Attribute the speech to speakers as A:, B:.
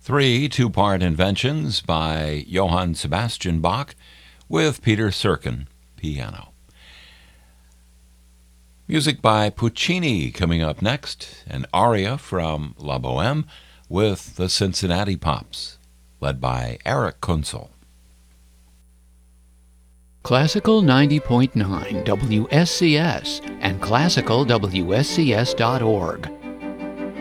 A: Three two-part inventions by Johann Sebastian Bach with Peter Serkin, piano. Music by Puccini coming up next, an aria from La Boheme with the Cincinnati Pops, led by Eric Kunzel.
B: Classical 90.9 WSCS and classicalwscs.org